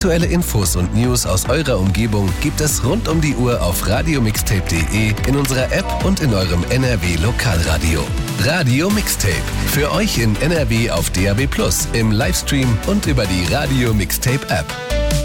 Aktuelle Infos und News aus eurer Umgebung gibt es rund um die Uhr auf radiomixtape.de, in unserer App und in eurem NRW Lokalradio. Radio Mixtape. Für euch in NRW auf DAB+, im Livestream und über die Radio Mixtape App.